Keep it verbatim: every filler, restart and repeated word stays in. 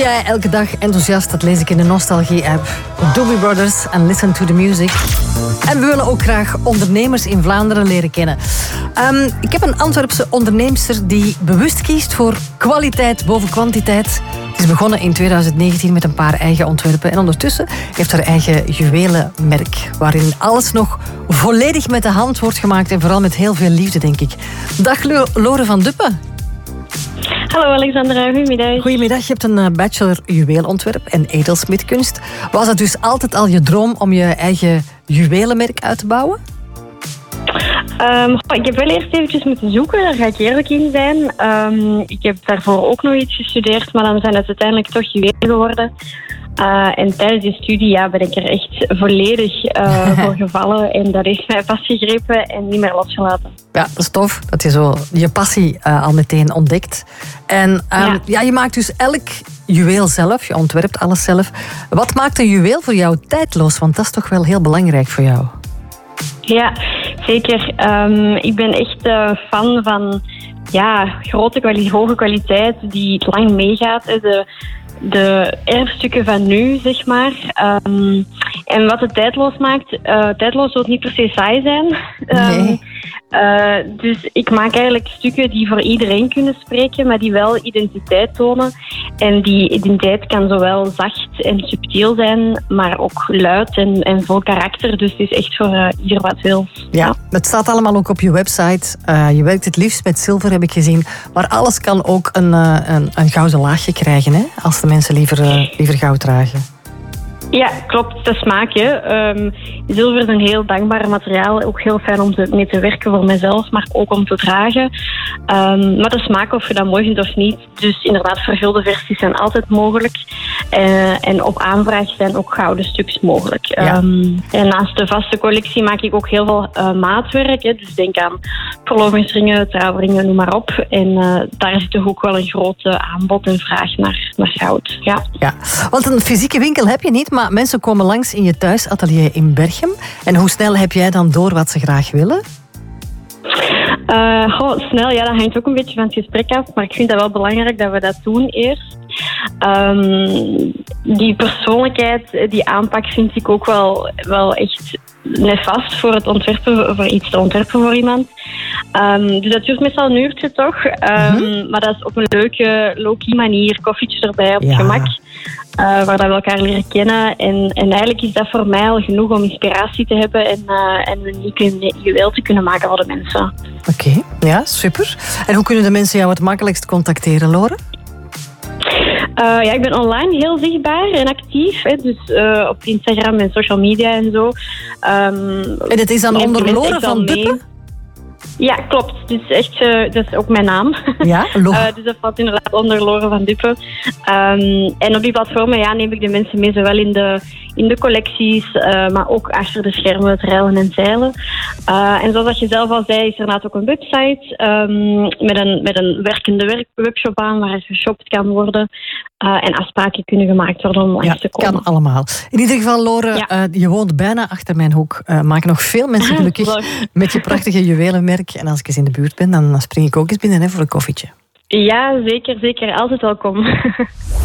jij elke dag enthousiast? Dat lees ik in de Nostalgie-app. Doobie Brothers en Listen to the Music. En we willen ook graag ondernemers in Vlaanderen leren kennen. Um, ik heb een Antwerpse onderneemster die bewust kiest voor kwaliteit boven kwantiteit. Het is begonnen in twintig negentien met een paar eigen ontwerpen. En ondertussen heeft haar eigen juwelenmerk, waarin alles nog volledig met de hand wordt gemaakt. En vooral met heel veel liefde, denk ik. Dag Lore van Duppen. Hallo Alexandra, goedemiddag. Goedemiddag, je hebt een bachelor juweelontwerp en edelsmidkunst. Was het dus altijd al je droom om je eigen juwelenmerk uit te bouwen? Um, ik heb wel eerst eventjes moeten zoeken, daar ga ik eerlijk in zijn. Um, ik heb daarvoor ook nog iets gestudeerd, maar dan zijn het uiteindelijk toch juwelen geworden. Uh, en tijdens die studie ja, ben ik er echt volledig uh, voor gevallen. En dat heeft mij vastgegrepen en niet meer losgelaten. Ja, dat is tof dat je zo je passie uh, al meteen ontdekt. En um, ja. ja, je maakt dus elk juweel zelf, je ontwerpt alles zelf. Wat maakt een juweel voor jou tijdloos? Want dat is toch wel heel belangrijk voor jou. Ja, zeker. Um, ik ben echt uh, fan van ja, grote kwaliteit, hoge kwaliteit die lang meegaat. De, de erfstukken van nu, zeg maar. Um, en wat het tijdloos maakt, uh, tijdloos wil niet per se saai zijn. Um, nee. Uh, dus ik maak eigenlijk stukken die voor iedereen kunnen spreken, maar die wel identiteit tonen. En die identiteit kan zowel zacht en subtiel zijn, maar ook luid en, en vol karakter. Dus het is echt voor uh, ieder wat wil. Ja, ja, het staat allemaal ook op je website. Uh, je werkt het liefst met zilver, heb ik gezien. Maar alles kan ook een, uh, een, een gouden laagje krijgen, hè? Als de mensen liever, uh, liever goud dragen. Ja, klopt. De smaakje. Um, zilver is een heel dankbaar materiaal. Ook heel fijn om te, mee te werken voor mezelf, maar ook om te dragen. Um, maar de smaak, of je dat mooi vindt of niet. Dus inderdaad, vergulde versies zijn altijd mogelijk. Uh, en op aanvraag zijn ook gouden stukjes mogelijk. Ja. Um, en naast de vaste collectie maak ik ook heel veel uh, maatwerk. Hè. Dus denk aan verlovingsringen, trouwringen, noem maar op. En uh, daar zit toch ook wel een grote aanbod en vraag naar, naar goud. Ja. Ja, want een fysieke winkel heb je niet, maar mensen komen langs in je thuisatelier in Berchem. En hoe snel heb jij dan door wat ze graag willen? Uh, goh, snel, ja, dat hangt ook een beetje van het gesprek af. Maar ik vind dat wel belangrijk dat we dat doen eerst. Um, die persoonlijkheid, die aanpak vind ik ook wel, wel echt nefast voor het ontwerpen, voor iets te ontwerpen voor iemand. Um, dus dat duurt meestal een uurtje toch. Um, mm-hmm. Maar dat is op een leuke, low-key manier, koffietje erbij op ja. gemak. Uh, waar dat we elkaar leren kennen. En, en eigenlijk is dat voor mij al genoeg om inspiratie te hebben en, uh, en een unieke juweel te kunnen maken voor de mensen. Oké, okay. Ja, super. En hoe kunnen de mensen jou het makkelijkst contacteren, Lore? Uh, ja, ik ben online heel zichtbaar en actief. Hè, dus uh, op Instagram en social media en zo. Um, en het is dan onder Lore van Duppen? Ja, klopt. Dus echt, uh, dat is ook mijn naam. Ja, uh, dus dat valt inderdaad onder Lore van Duppen. Um, en op die platformen ja, neem ik de mensen mee, zowel in de, in de collecties, uh, maar ook achter de schermen, het reilen en zeilen. Uh, en zoals je zelf al zei, is er inderdaad ook een website um, met, een, met een werkende werk, webshop aan waar er geshopt kan worden. Uh, en afspraken kunnen gemaakt worden om langs ja, te komen. Kan allemaal. In ieder geval, Lore, ja. uh, je woont bijna achter mijn hoek. Uh, maak nog veel mensen gelukkig met je prachtige juwelenmerk. En als ik eens in de buurt ben, dan spring ik ook eens binnen hè, voor een koffietje. Ja, zeker, zeker. Altijd welkom.